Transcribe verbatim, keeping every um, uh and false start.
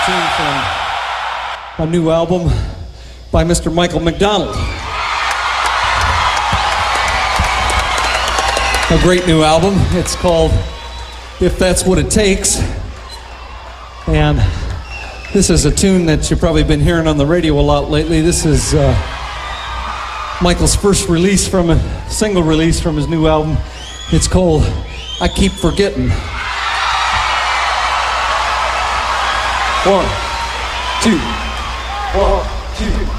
tune from a new album by Mister Michael McDonald. A great new album. It's called If That's What It Takes. And this is a tune that you've probably been hearing on the radio a lot lately. This is uh, Michael's first release from a single release from his new album. It's called I Keep Forgetting. One, two, one, two.